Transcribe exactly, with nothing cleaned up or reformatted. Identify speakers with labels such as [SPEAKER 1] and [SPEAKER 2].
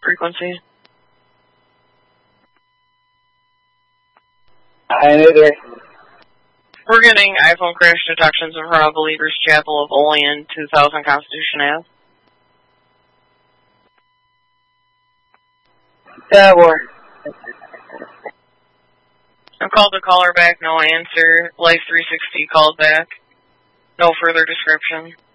[SPEAKER 1] frequency.
[SPEAKER 2] I know there.
[SPEAKER 1] We're getting iPhone crash detections in front of Believers Chapel of Olean, two thousand Constitution Avenue.
[SPEAKER 2] That works.
[SPEAKER 1] I called the caller back, no answer. Life three sixty called back. No further description.